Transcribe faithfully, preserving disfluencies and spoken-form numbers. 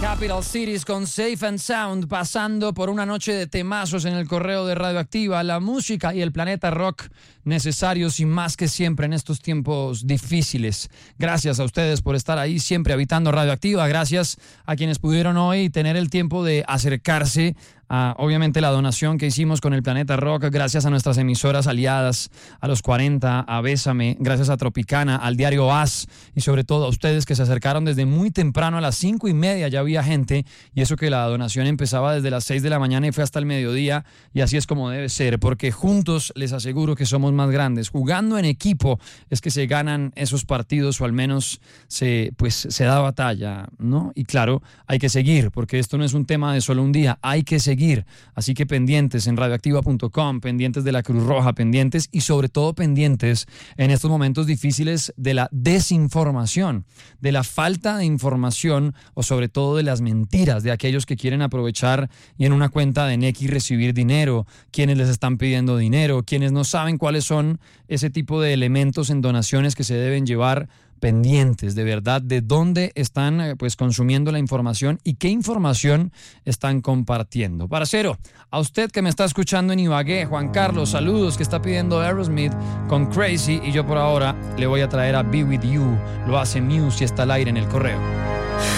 Capital Cities con Safe and Sound, pasando por una noche de temazos en el correo de Radioactiva, la música y el planeta rock necesarios y más que siempre en estos tiempos difíciles. Gracias a ustedes por estar ahí siempre habitando Radioactiva, gracias a quienes pudieron hoy tener el tiempo de acercarse a, obviamente, la donación que hicimos con el Planeta Rock, gracias a nuestras emisoras aliadas, a los cuarenta, a Bésame, gracias a Tropicana, al diario As y sobre todo a ustedes que se acercaron desde muy temprano, a las cinco y media ya había gente, y eso que la donación empezaba desde las seis de la mañana y fue hasta el mediodía, y así es como debe ser, porque juntos les aseguro que somos más grandes. Jugando en equipo es que se ganan esos partidos, o al menos se, pues, se da batalla, ¿no? Y claro, hay que seguir, porque esto no es un tema de solo un día, hay que seguir. Así que pendientes en radioactiva punto com, pendientes de la Cruz Roja, pendientes y sobre todo pendientes en estos momentos difíciles de la desinformación, de la falta de información o sobre todo de las mentiras de aquellos que quieren aprovechar y en una cuenta de Nequi recibir dinero, quienes les están pidiendo dinero, quienes no saben cuáles son ese tipo de elementos en donaciones que se deben llevar. Pendientes de verdad de dónde están pues consumiendo la información y qué información están compartiendo. Parcero, a usted que me está escuchando en Ibagué, Juan Carlos, saludos, que está pidiendo Aerosmith con Crazy, y yo por ahora le voy a traer a Be With You. Lo hace Muse y está al aire en el correo.